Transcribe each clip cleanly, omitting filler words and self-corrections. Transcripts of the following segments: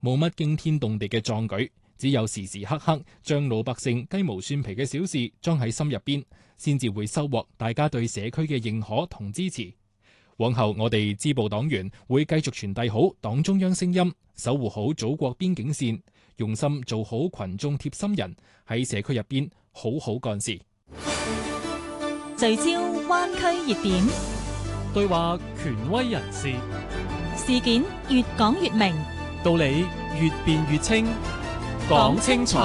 冇乜驚天動地嘅壯舉，只有時時刻刻將老百姓雞毛蒜皮嘅小事裝喺心入邊，先至會收穫大家對社區嘅認可同支持。往後我哋支部黨員會繼續傳遞好黨中央聲音，守護好祖國邊境線，用心做好群眾貼心人，喺社區入邊好好幹事。 聚焦灣區熱點， 對話權威人士， 事件越講越明， 道理越辯越清，講清楚。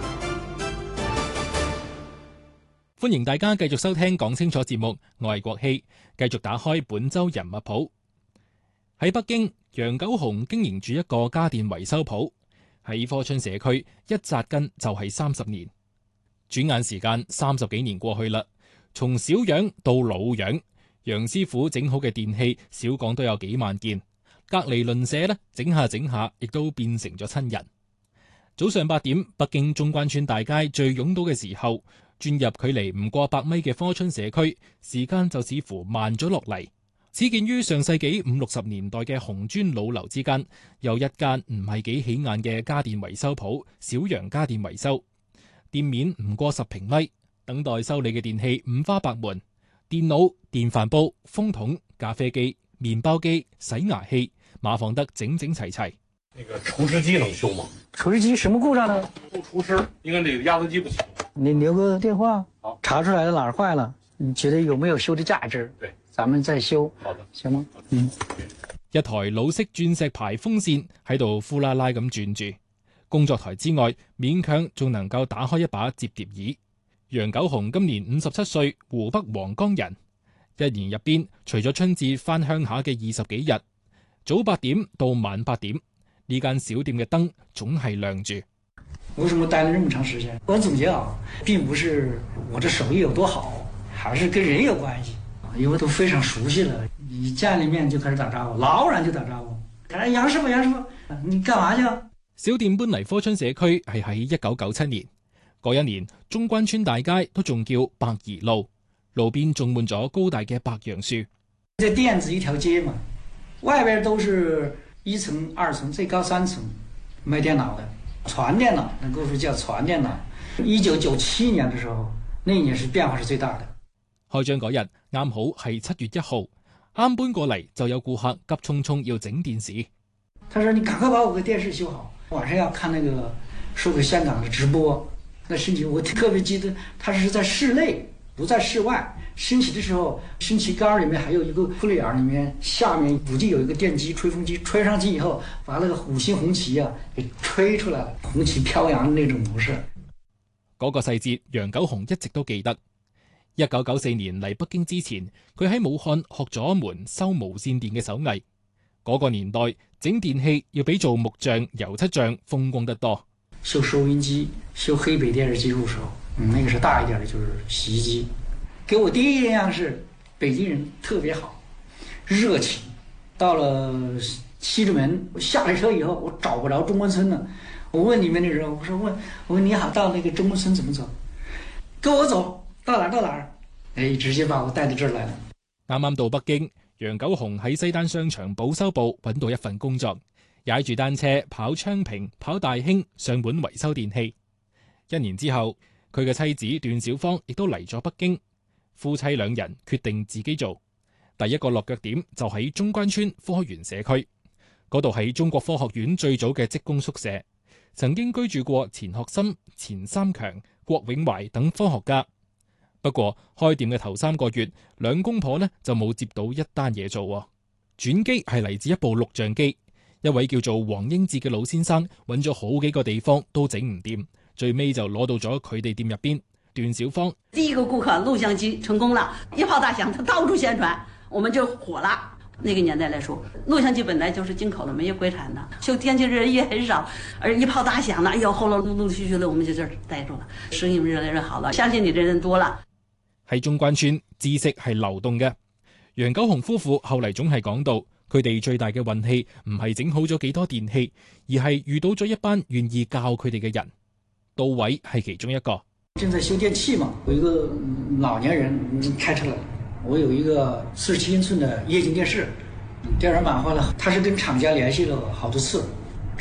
歡迎大家繼續收聽講清楚節目，我係國希，繼續打開本周人物譜。喺北京，楊九雄經營住一個家電維修鋪，喺科春社區一紮根就係30年。轉眼時間30幾年過去啦，從小樣到老樣，楊師傅整好嘅電器少講都有幾萬件，隔籬鄰舍呢，整下整下亦都變成咗親人。早上8點，北京中關村大街最擁堵嘅時候，轉入距離唔過100米嘅科春社區，時間就似乎慢咗落嚟。始建於上世紀50、60年代嘅紅磚老樓之間，有一間唔係幾起眼嘅家電維修鋪——小楊家電維修。店面唔過10平米，等待修理嘅電器五花八門，電腦、電飯煲、風筒、咖啡機、麵包機、洗牙器，碼放得整整齊齊。 那個廚師機能修嗎？ 廚師機什麼故障呢？ 廚師應該這個壓縮機不行。 你留個電話， 好， 查出來了哪兒壞了，你覺得有沒有修的價值？ 對， 咱們再修。 好的， 行嗎？ 一台老式鑽石牌風扇喺度呼啦啦咁轉住，工作台之外勉強仲能夠打開一把摺疊椅。楊九雄今年57歲，湖北黃岡人。一年入邊，除咗春節返鄉下嘅20幾日，早8點到晚8點，呢間小店嘅燈總係亮住。 為什麼待了這麼長時間？我總結啊，並不是我這手藝有多好，還是跟人有關係。因為都非常熟悉了，一見了面就開始打招呼，老遠就打招呼。哎，楊師傅，楊師傅，你幹嘛去啊？ 小店搬嚟科春社區係喺1997年，嗰一年中關村大街都仲叫百宜路，路邊種滿咗高大嘅白楊樹。 這店子一條街嘛，外邊都是1層、2層，最高3層，賣電腦的，傳電腦，那個時候叫傳電腦。1997年的時候，那一年是變化是最大的。 開張嗰日啱好係7月1號，啱搬過嚟就有顧客急匆匆要整電視。 他說：你趕快把我個電視修好，晚上要看那個說給香港的直播。那升旗我特別記得，它是在室內，不在室外。升旗的時候，升旗杆裏面還有一個窟窿眼，裏面下面估計有一個電機、吹風機，吹上去以後，把那個5星紅旗啊給吹出來了，紅旗飄揚的那種模式。 嗰個細節，楊九雄一直都記得。1994年嚟北京之前，佢喺武漢學咗一門修無線電嘅手藝。嗰個年代整電器要比做木匠、油漆匠風光得多。 修收音機、修黑白電視機入手，那個是大一點的，就是洗衣機。給我第一印象是北京人特別好，熱情。到了西直門，我下了車以後，我找不着中關村了。我問裡面的人，我說你好，到那個中關村怎麼走？跟我走。到哪到哪？哎，直接把我帶到這兒來了。 啱啱到北京，楊九雄喺西單商場保修部揾到一份工作，踩住單車跑昌平、跑大興上門維修電器。1年之後，佢嘅妻子段小芳亦都嚟咗北京，夫妻2人決定自己做。第一個落腳點就喺中關村科園社區，嗰度係中國科學院最早嘅職工宿舍，曾經居住過錢學森、錢三強、郭永懷等科學家。不過開店嘅頭3個月，2公婆呢就冇接到一單嘢做。轉機係嚟自一部錄像機，一位叫做黃英智嘅老先生揾咗好幾個地方都整唔掂，最尾就攞到咗佢哋店入邊。段小芳第一個顧客錄像機成功了，一炮大響，他到處宣傳，我們就火了。那個年代來說，錄像機本來就是進口的，沒有國產的，修電器人也很少，而一炮大響了，哎呦，後來陸陸續續的，我們就這兒待住了，生意越來越好了，相信你的人多了。 喺中關村，知識係流動嘅。楊九雄夫婦後嚟總係講到，佢哋最大嘅運氣唔係整好咗幾多電器，而係遇到咗一班願意教佢哋嘅人。杜偉係其中一個。 正在修電器嘛，有一個老年人開車來，我有一個47英寸的液晶電視，電源板壞了，他是跟廠家聯繫了好多次，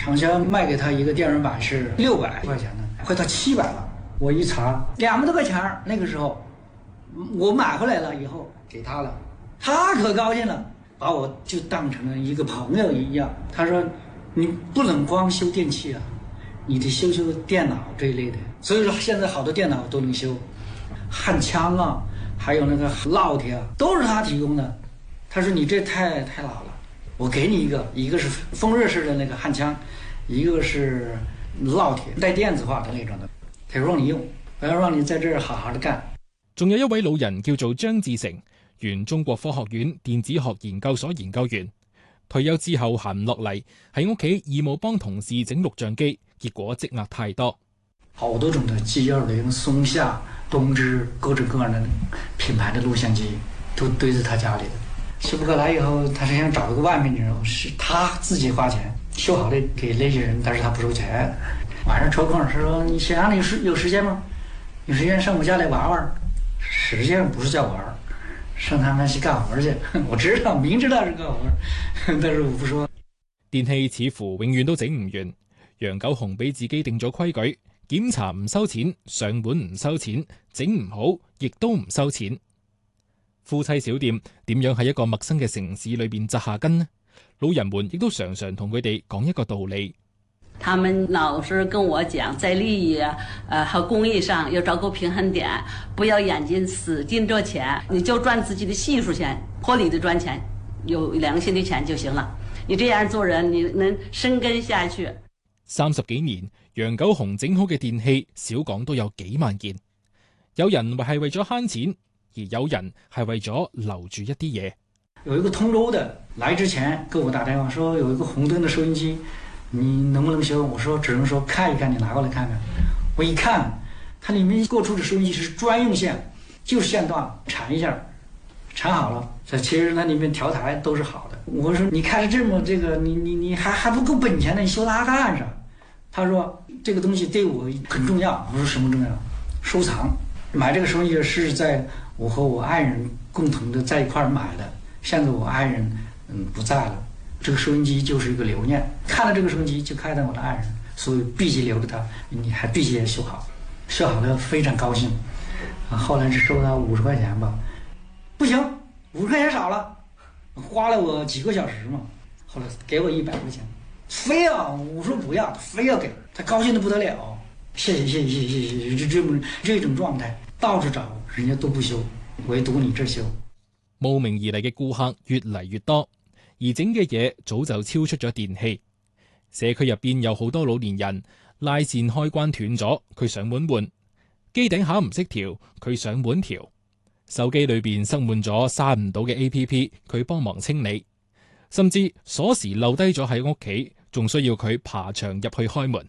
厂家卖给他一个电容板是600块钱的，快到700了。我一查200多块钱，那个时候我买回来了以后给他了，他可高兴了，把我就当成了一个朋友一样。他说你不能光修电器啊，你得修修电脑这一类的。所以说现在好多电脑都能修，焊枪啊，还有那个烙铁啊，都是他提供的。他说你这太老了，我给你一个是风热式的那个焊枪，一个是烙铁带電子化的那種的，他說讓你用，我要讓你在這兒好好的幹。 仲有一位老人叫做張志成，原中國科學院電子學研究所研究員，退休之後閒唔落嚟，喺屋企義務幫同事整錄像機，結果積壓太多。 好多種的G20、松下、東芝各種各樣的品牌的錄像機都堆在他家裡的。修不過來以後，他是想找一個外面的人，是他自己花錢修好了給那些人，但是他不收錢。晚上抽空他說你想讓你有時間嗎？有時間上我家來玩玩。實際上不是叫玩，上他們去幹活去。我知道，明知道是幹活，但是我不說。 電器似乎永遠都整唔完。楊九雄俾自己定咗規矩，檢查唔收錢，上門唔收錢，整唔好亦都唔收錢。夫妻小店點樣喺一個陌生嘅城市裏邊扎下根呢？老人們亦都常常同佢哋講一個道理。 他們老是跟我講，在利益和公益上要找個平衡點，不要眼睛死盯着錢，你就賺自己的技術錢，合理的賺錢，有良心的錢就行了。你這樣做人，你能生根下去。 30幾年，楊九雄整好嘅電器少講都有幾萬件。有人係為咗慳錢，而有人係為咗留住一啲嘢。 有一個通州的來之前給我打電話說有一個紅燈的收音機，你能不能修？我說只能說看一看，你拿過來看看。我一看，它裡面過出的收音機是專用線，就是線段纏一下，纏好了。其實它裡面調台都是好的。我說你看這麼這個，你還不夠本錢呢，你修它幹啥？他說這個東西對我很重要。我說什麼重要？收藏。買這個收音機是在我和我愛人共同的在一塊買的。現在我愛人不在了，這個收音機就是一個留念。看了這個收音機就看到我的愛人，所以必須留着它，你還必須要修好。修好了非常高興。後來是收到50塊錢吧，不行，50塊錢少了，花了我幾個小時嘛。後來給我100塊錢，非要我說不要，非要給他，高興得不得了。謝謝，這種狀態到處找人家都不修，唯獨你這修。 慕名而嚟嘅顧客越嚟越多，而整嘅嘢早就超出咗電器。社區入邊有好多老年人，拉線開關斷咗，佢上門換；機頂盒唔識調，佢上門調；手機裏邊塞滿咗刪唔到嘅 APP， 佢幫忙清理；甚至鎖匙漏低咗喺屋企，仲需要佢爬牆入去開門。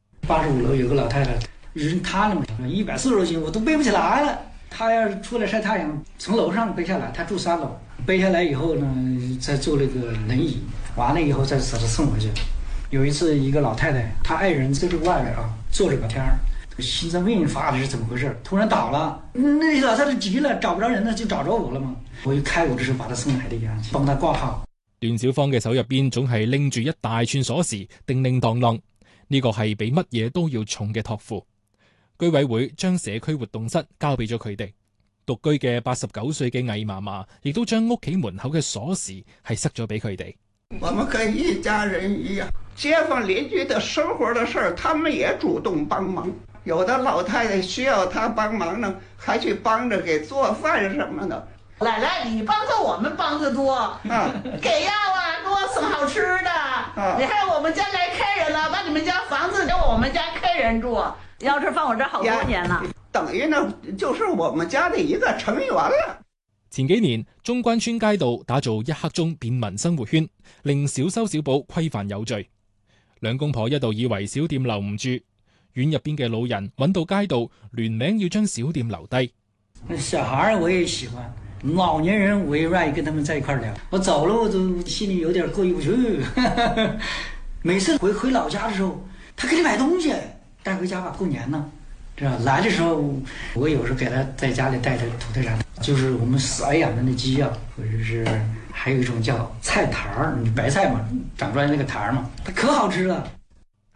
85樓有個老太太，人癱了嘛，140多斤我都背不起來了。她要是出來曬太陽，從樓上背下來，她住3樓，背下來以後呢，再坐那個輪椅，完了以後再把她送回去。有一次一個老太太，她愛人在這個外邊啊，坐着聊天，心臟病發的是怎麼回事？突然倒了，那老太太急了，找不着人了，就找着我了嘛。我一開我這時候把她送來的呀，幫她掛號。 段小芳嘅手入邊總係拎住一大串鎖匙，叮叮當當。呢個係比乜嘢都要重嘅託付。居委會將社區活動室交俾咗佢哋。獨居嘅89歲嘅魏嫲嫲亦都將屋企門口嘅鎖匙係塞咗俾佢哋。 我們跟一家人一樣，街坊鄰居的生活的事兒，他們也主動幫忙。有的老太太需要他幫忙呢，還去幫着給做飯什麼的。 奶奶，你幫着我們幫着多，給藥啊，多送好吃的。你看我們家來客人了，把你們家房子給我們家客人住，鹞翅放我這好多年了， 等於呢就是我們家的一個成員了。 前幾年，中關村街道打造1刻鐘便民生活圈，令小修小補規範有序。兩公婆一度以為小店留唔住，院入邊嘅老人揾到街道聯名要將小店留低。 小孩我也喜歡。老年人我也願意跟他們在一塊聊，我走了我都心裡有點過意不去。每次回老家的時候，他給你買東西帶回家吧，過年呢，是吧？來的時候我有時候給他在家裡帶的土特產，就是我們飼養的那雞啊，或者是還有一種叫菜苔兒，你白菜嘛長出來那個苔兒嘛，它可好吃了。